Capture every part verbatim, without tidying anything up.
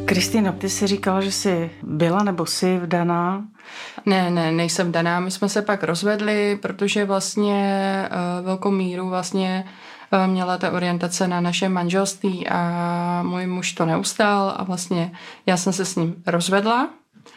Kristýno, ty jsi říkala, že jsi byla nebo jsi vdaná? Ne, ne, nejsem vdaná. My jsme se pak rozvedli, protože vlastně uh, velkou míru vlastně uh, měla ta orientace na naše manželství a můj muž to neustál a vlastně já jsem se s ním rozvedla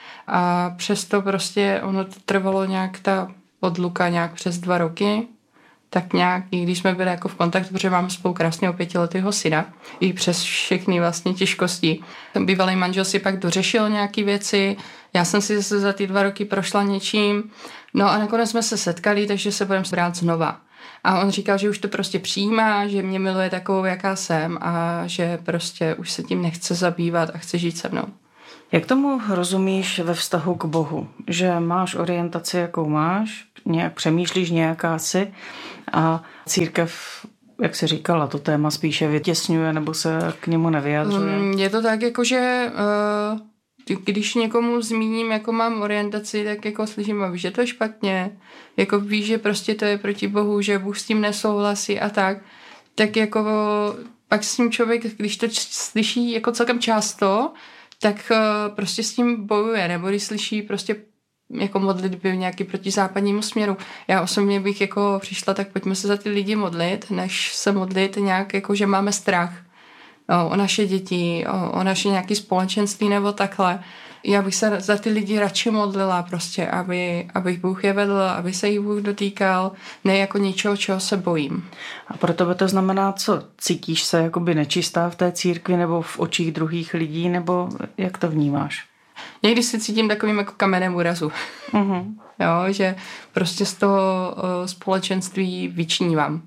a přesto prostě ono to trvalo nějak ta odluka nějak přes dva roky, tak nějak, i když jsme byli jako v kontaktu, protože máme spolu krásného pětiletého syna, i přes všechny vlastně těžkosti. Ten bývalý manžel si pak dořešil nějaké věci, já jsem si zase za ty dva roky prošla něčím, no a nakonec jsme se setkali, takže se budeme brát znova. A on říkal, že už to prostě přijímá, že mě miluje takovou, jaká jsem a že prostě už se tím nechce zabývat a chce žít se mnou. Jak tomu rozumíš ve vztahu k Bohu? Že máš orientaci, jakou máš, nějak přemýšlíš, nějaká si a církev, jak jsi říkala, to téma spíše vytěsňuje nebo se k němu nevyjadřuje? Je to tak, jako že uh, když někomu zmíním, jako mám orientaci, tak jako slyším, že je to špatně, jako víš, že prostě to je proti Bohu, že Bůh s tím nesouhlasí a tak, tak jako pak s tím člověk, když to slyší jako celkem často, tak uh, prostě s tím bojuje, nebo když slyší prostě jako modlitby nějaký proti západnímu směru. Já osobně bych jako přišla, tak pojďme se za ty lidi modlit, než se modlit nějak jako, že máme strach o, o naše děti, o, o naše nějaké společenství nebo takhle. Já bych se za ty lidi radši modlila prostě, aby, abych Bůh je vedl, aby se jich Bůh dotýkal, ne jako něčeho, čeho se bojím. A pro tebe to znamená co? Cítíš se jakoby nečistá v té církvi nebo v očích druhých lidí, nebo jak to vnímáš? Někdy si cítím takovým jako kamenem úrazu. Uh-huh. Jo, že prostě z toho uh, společenství vyčnívám.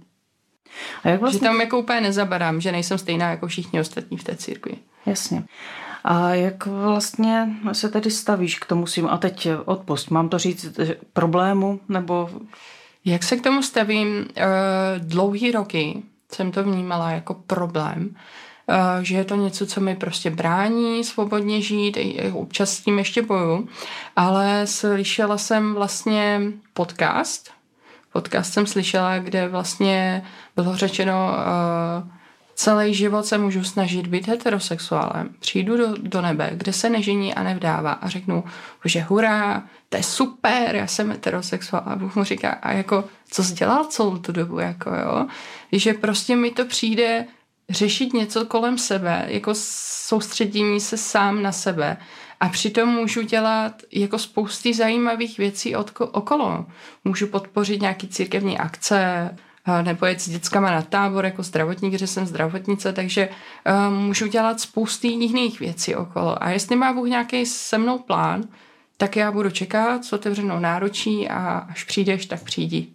A jak vlastně... Že tam jako úplně nezabadám, že nejsem stejná jako všichni ostatní v té církvi. Jasně. A jak vlastně se tedy stavíš k tomu svým, a teď odpusť, mám to říct problému, nebo... Jak se k tomu stavím? Uh, dlouhý roky jsem to vnímala jako problém, Uh, že je to něco, co mi prostě brání svobodně žít, občas s tím ještě boju, ale slyšela jsem vlastně podcast, podcast jsem slyšela, kde vlastně bylo řečeno, uh, celý život se můžu snažit být heterosexuálem, přijdu do, do nebe, kde se nežení a nevdává a řeknu, že hurá, to je super, já jsem heterosexuál a Bůh mu říká, a jako, co jsi dělal celou tu dobu, jako jo, že prostě mi to přijde řešit něco kolem sebe, jako soustředění se sám na sebe a přitom můžu dělat jako spousty zajímavých věcí okolo. Můžu podpořit nějaký církevní akce nebo jet s dětskama na tábor jako zdravotník, že jsem zdravotnice, takže uh, můžu dělat spousty jiných věcí okolo. A jestli má Bůh nějaký se mnou plán, tak já budu čekat s otevřenou náručí a až přijdeš, tak přijdi.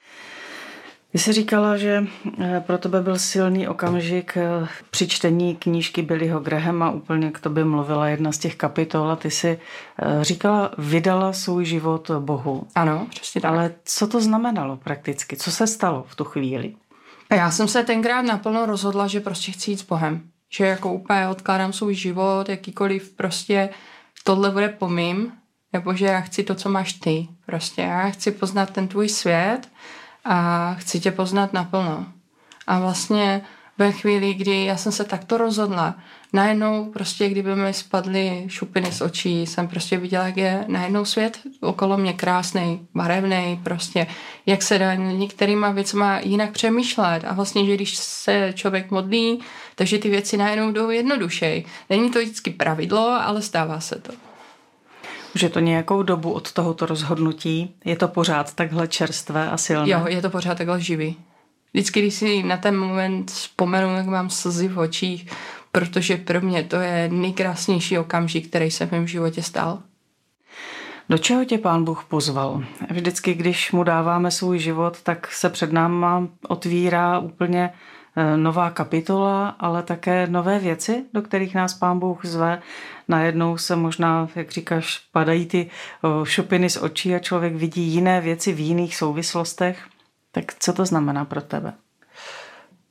Ty jsi říkala, že pro tebe byl silný okamžik při čtení knížky Billyho Grahama, úplně k tobě mluvila jedna z těch kapitol a ty jsi říkala, vydala svůj život Bohu. Ano, přesně tak. Ale co to znamenalo prakticky? Co se stalo v tu chvíli? A já jsem se tenkrát naplno rozhodla, že prostě chci jít s Bohem. Že jako úplně odkládám svůj život, jakýkoliv prostě tohle bude po mým, nebo že já chci to, co máš ty. Prostě já chci poznat ten tvůj svět a chci tě poznat naplno. A vlastně ve chvíli, kdy já jsem se takto rozhodla, najednou prostě, kdyby mi spadly šupiny z očí, jsem prostě viděla, jak je najednou svět okolo mě krásnej, barevnej, prostě, jak se dá některýma věcma jinak přemýšlet a vlastně, že když se člověk modlí, takže ty věci najednou jdou jednodušej. Není to vždycky pravidlo, ale stává se to. Už je to nějakou dobu od tohoto rozhodnutí? Je to pořád takhle čerstvé a silné? Jo, je to pořád takhle živý. Vždycky, když si na ten moment vzpomenu, jak mám slzy v očích, protože pro mě to je nejkrásnější okamžik, který se v mém životě stal. Do čeho tě Pán Bůh pozval? Vždycky, když mu dáváme svůj život, tak se před náma otvírá úplně nová kapitola, ale také nové věci, do kterých nás Pán Bůh zve. Najednou se možná, jak říkáš, padají ty šupiny z očí a člověk vidí jiné věci v jiných souvislostech. Tak co to znamená pro tebe?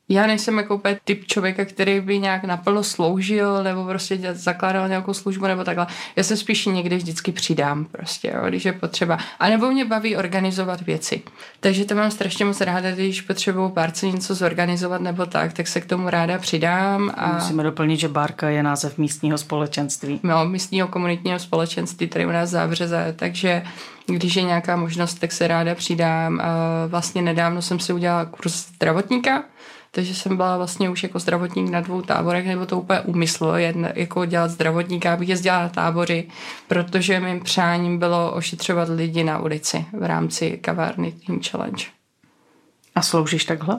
Já nejsem jako úplně typ člověka, který by nějak naplno sloužil nebo prostě zakládal nějakou službu nebo takhle. Já se spíš někdy vždycky přidám prostě, jo, když je potřeba. A nebo mě baví organizovat věci. Takže to mám strašně moc ráda, když potřebuju párce něco zorganizovat nebo tak, tak se k tomu ráda přidám. A... Musíme doplnit, že Bárka je název místního společenství. No, místního komunitního společenství, tady u nás Zábřeze, takže když je nějaká možnost, tak se ráda přidám. A vlastně nedávno jsem si udělala kurz zdravotníka, takže jsem byla vlastně už jako zdravotník na dvou táborech, nebo to úplně úmysl, jen jako dělat zdravotníka, abych jezdila na tábory, protože mým přáním bylo ošetřovat lidi na ulici v rámci kavárny Team Challenge. A sloužíš takhle?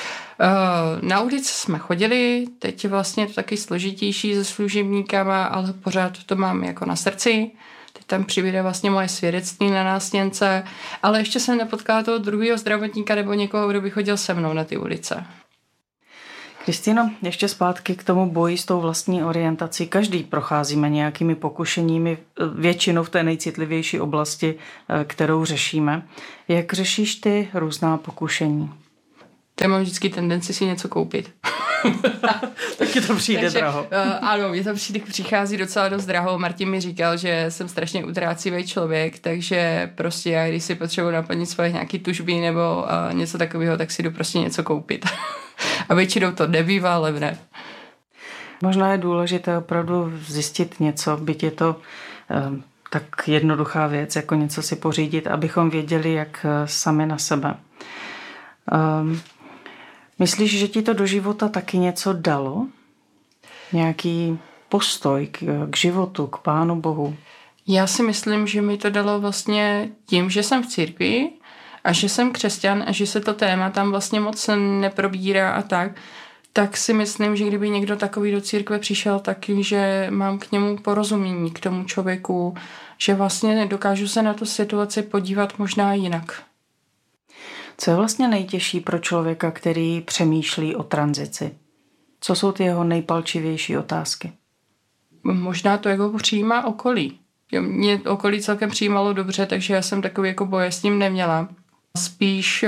Na ulici jsme chodili, teď je vlastně to taky složitější se služebníkama, ale pořád to mám jako na srdci. Teď tam přibude vlastně moje svědectví na nástěnce, ale ještě jsem nepotkala toho druhého zdravotníka nebo někoho, kdo by chodil se mnou na ty ulice. Kristýno, ještě zpátky k tomu boji s tou vlastní orientací. Každý procházíme nějakými pokušeními, většinou v té nejcitlivější oblasti, kterou řešíme. Jak řešíš ty různá pokušení? Já mám vždycky tendenci si něco koupit. Taky to přijde Takže, draho. Uh, ano, mě to přijde, přichází docela dost draho. Martin mi říkal, že jsem strašně utrácivý člověk, takže prostě já, když si potřebuji naplnit svoje nějaké tužby nebo uh, něco takového, tak si jdu prostě něco koupit. A většinou to nebývá levné. Možná je důležité opravdu zjistit něco, byť je to um, tak jednoduchá věc, jako něco si pořídit, abychom věděli, jak sami na sebe. Um, Myslíš, že ti to do života taky něco dalo? Nějaký postoj k, k životu, k Pánu Bohu? Já si myslím, že mi to dalo vlastně tím, že jsem v církvi a že jsem křesťan a že se to téma tam vlastně moc neprobírá a tak, tak si myslím, že kdyby někdo takový do církve přišel, tak že mám k němu porozumění, k tomu člověku, že vlastně dokážu se na tu situaci podívat možná jinak. Co je vlastně nejtěžší pro člověka, který přemýšlí o tranzici? Co jsou ty jeho nejpalčivější otázky? Možná to jako přijímá okolí. Mě okolí celkem přijímalo dobře, takže já jsem takový jako boje s tím neměla. Spíš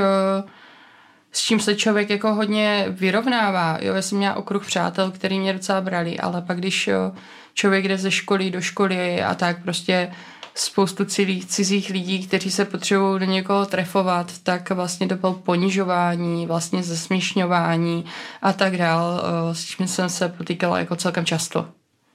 s čím se člověk jako hodně vyrovnává. Jo, já jsem měla okruh přátel, který mě docela brali, ale pak když člověk jde ze školy do školy a tak prostě spoustu cizích, cizích lidí, kteří se potřebují do někoho trefovat, tak vlastně to bylo ponižování, vlastně zesměšňování a tak dál, s čím jsem se potýkala jako celkem často.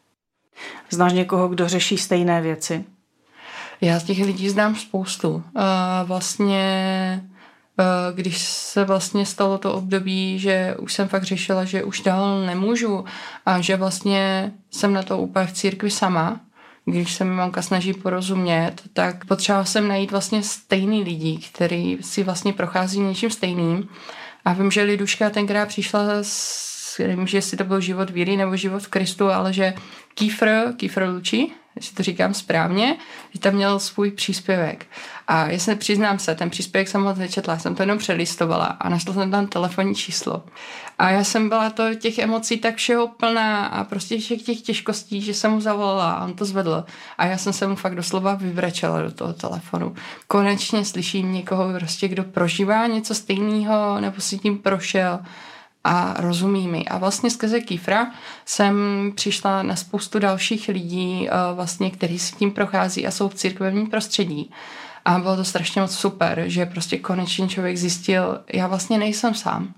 Znáš někoho, kdo řeší stejné věci? Já z těch lidí znám spoustu. A vlastně, když se vlastně stalo to období, že už jsem fakt řešila, že už dál nemůžu a že vlastně jsem na to úplně v církvi sama, když se mi mamka snaží porozumět, tak potřebovala jsem najít vlastně stejný lidi, který si vlastně prochází něčím stejným. A vím, že Liduška tenkrát přišla s, nevím, že jestli to byl život víry nebo život v Kristu, ale že Kýfr, Kýfr Luči, jestli to říkám správně, že tam měl svůj příspěvek. A já se přiznám se, ten příspěvek jsem moc nečetla, jsem to jenom přelistovala a našla jsem tam telefonní číslo. A já jsem byla to těch emocí tak všeho plná a prostě všech těch těžkostí, že jsem mu zavolala a on to zvedl. A já jsem se mu fakt doslova vybrečela do toho telefonu. Konečně slyším někoho, prostě, kdo prožívá něco stejného nebo si tím prošel a rozumí mi. A vlastně skrze Kýfra jsem přišla na spoustu dalších lidí, vlastně, kteří si tím prochází a jsou v církevním prostředí. A bylo to strašně moc super, že prostě konečně člověk zjistil, já vlastně nejsem sám.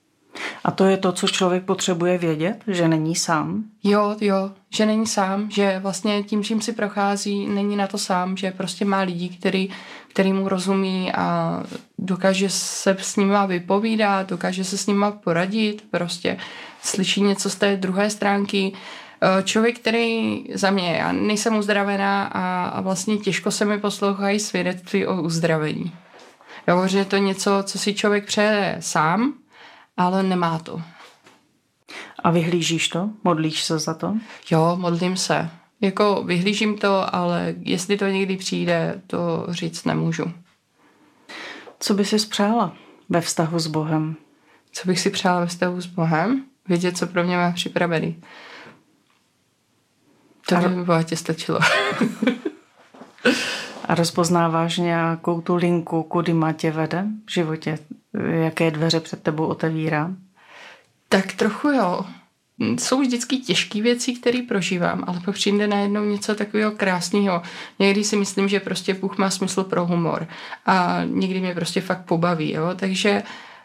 A to je to, co člověk potřebuje vědět, že není sám? Jo, jo, že není sám, že vlastně tím, čím si prochází, není na to sám, že prostě má lidi, který, který mu rozumí a dokáže se s nima vypovídat, dokáže se s nima poradit, prostě slyší něco z té druhé stránky. Člověk, který za mě, já nejsem uzdravená a, a vlastně těžko se mi poslouchají svědectví o uzdravení. Jo, že je to něco, co si člověk přeje sám, ale nemá to. A vyhlížíš to? Modlíš se za to? Jo, modlím se. Jako vyhlížím to, ale jestli to někdy přijde, to říct nemůžu. Co by si přála ve vztahu s Bohem? Co bych si přála ve vztahu s Bohem? Vědět, co pro mě má připravený. To by mi bohatě stačilo. A rozpoznáváš nějakou tu linku, kudy má tě vede v životě? Jaké dveře před tebou otevírá? Tak trochu jo. Jsou vždycky těžké věci, které prožívám, ale pak přijde najednou něco takového krásného. Někdy si myslím, že prostě Bůh má smysl pro humor a někdy mě prostě fakt pobaví. Jo? Takže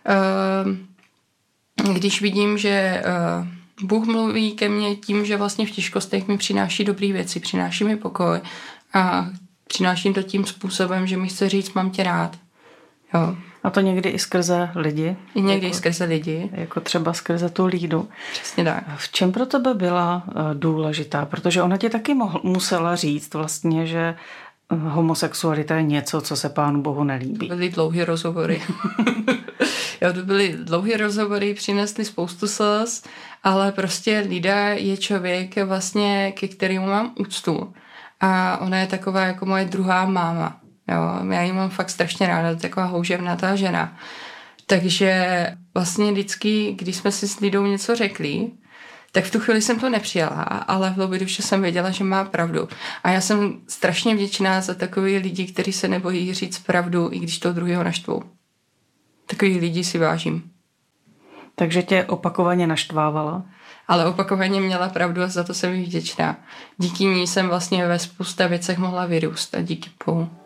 uh, když vidím, že uh, Bůh mluví ke mně tím, že vlastně v těžkostech mi přináší dobré věci, přináší mi pokoj a přináším to tím způsobem, že mi chce říct, mám tě rád. Jo. A to někdy i skrze lidi. I někdy jako, i skrze lidi. Jako třeba skrze tu Lídu. Přesně tak. V čem pro tebe byla důležitá? Protože ona ti taky mohl, musela říct vlastně, že homosexualita je něco, co se Pánu Bohu nelíbí. To byly dlouhé rozhovory. jo, to byly dlouhé rozhovory, přinesly spoustu slz, ale prostě Lída je člověk vlastně, ke kterému mám úctu. A ona je taková jako moje druhá máma. Jo, já ji mám fakt strašně ráda, to je taková houževnatá žena. Takže vlastně vždycky, když jsme si s Lidou něco řekli, tak v tu chvíli jsem to nepřijala, ale v hloubi duše jsem věděla, že má pravdu. A já jsem strašně vděčná za takový lidi, kteří se nebojí říct pravdu, i když toho druhého naštvou. Takový lidi si vážím. Takže tě opakovaně naštvávala? Ale opakovaně měla pravdu a za to jsem jí vděčná. Díky ní jsem vlastně ve spousta věcech mohla vyrůst a díky Bohu.